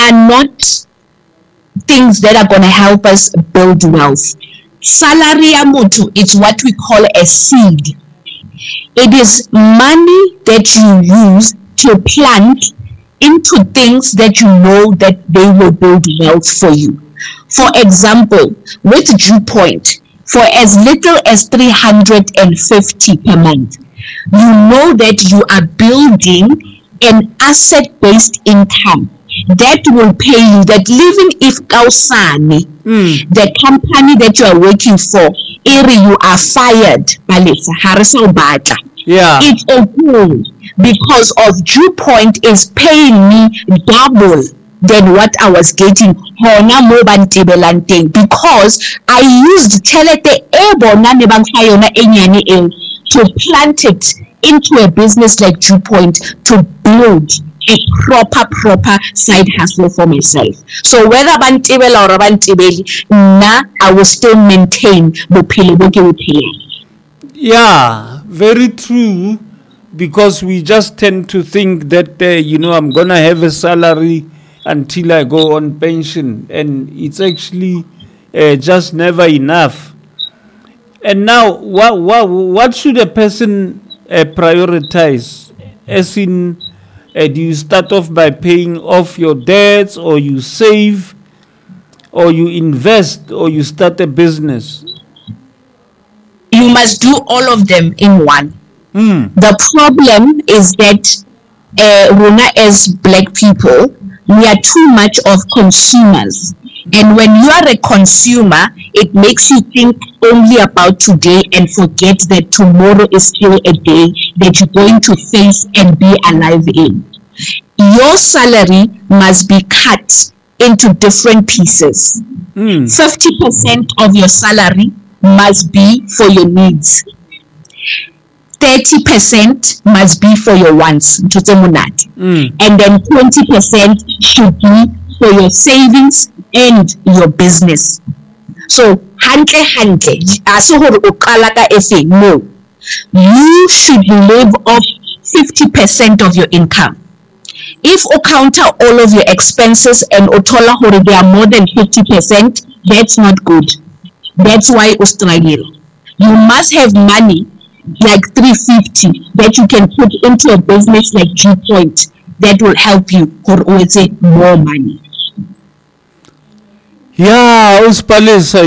are not things that are going to help us build wealth. Salary ya motho is what we call a seed. It is money that you use to plant into things that you know that they will build wealth for you. For example, with DewPoint, for as little as $350 per month, you know that you are building an asset-based income that will pay you, that even if Kausani, the company that you are working for, you are fired, it's okay because of DewPoint is paying me double than what I was getting because I used to plant it into a business like DewPoint to build a proper side hustle for myself. So whether bantibela or bantibeli, I will still maintain the. Yeah, very true. Because we just tend to think that I'm gonna have a salary until I go on pension, and it's actually just never enough. And now, what should a person prioritize? As in, do you start off by paying off your debts, or you save, or you invest, or you start a business? You must do all of them in one. The problem is that as Black people, we are too much of consumers. And when you are a consumer, it makes you think only about today and forget that tomorrow is still a day that you're going to face and be alive in. Your salary must be cut into different pieces. 50% of your salary must be for your needs. 30% must be for your wants, and then 20% should be for your savings and your business. So, no, you should live off 50% of your income. If you counter all of your expenses and utola hore they are more than 50%, that's not good. That's why you struggle. You must have money like 350 that you can put into a business like DewPoint that will help you for always more money. Yeah, Uspalesa,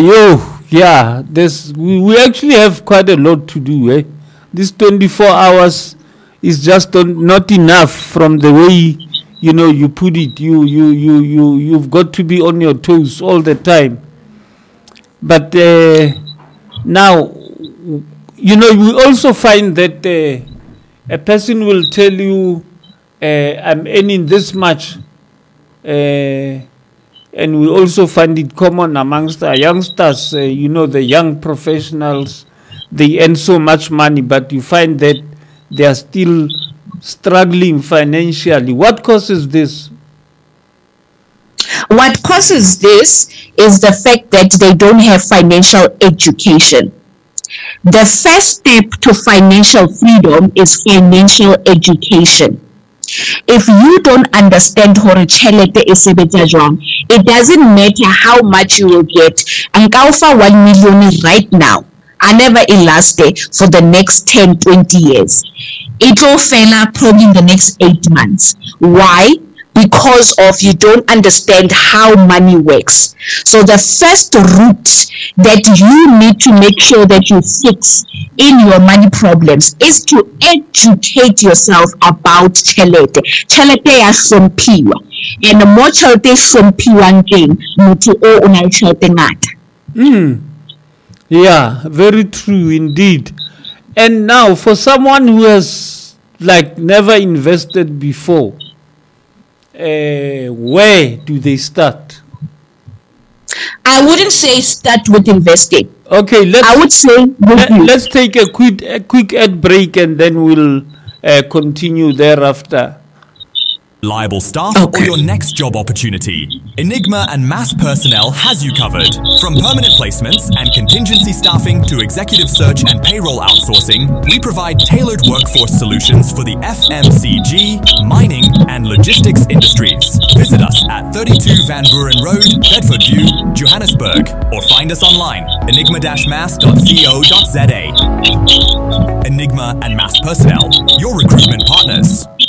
we actually have quite a lot to do. This 24 hours is just not enough from the way you put it. You've got to be on your toes all the time. But now, you also find that a person will tell you, I'm earning this much. And we also find it common amongst our youngsters, the young professionals, they earn so much money, but you find that they are still struggling financially. What causes this? What causes this is the fact that they don't have financial education. The first step to financial freedom is financial education. If you don't understand it doesn't matter how much you will get. And for 1 million right now, I never last day for the next 10, 20 years. It will fail probably in the next 8 months. Why? Because of you don't understand how money works. So the first route that you need to make sure that you fix in your money problems is to educate yourself about chelete. Chelete ya hlompiwa. And the more chelete hlompiwa ngeng, motho o una chelete ngata. Yeah, very true indeed. And now for someone who has never invested before, where do they start? I wouldn't say start with investing. Okay, I would say let's take a quick ad break and then we'll continue thereafter. Liable staff or your next job opportunity. Enigma and Mass Personnel has you covered. From permanent placements and contingency staffing to executive search and payroll outsourcing, we provide tailored workforce solutions for the FMCG, mining and logistics industries. Visit us at 32 Van Buren Road, Bedford View, Johannesburg, or find us online, enigma-mass.co.za. Enigma and Mass Personnel, your recruitment partners.